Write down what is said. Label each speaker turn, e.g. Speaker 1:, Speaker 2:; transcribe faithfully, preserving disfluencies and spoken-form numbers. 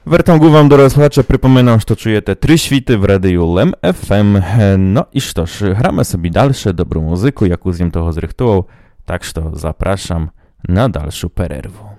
Speaker 1: Вертам вам, дорогі слухачі, припоминам, що чуєте три світи в радіо Лем еф ем. No i що ж, gramy sobie dalsze dobrą muzyku, jak uzim toho zrychtował, tak że zapraszam na dalszą перерву.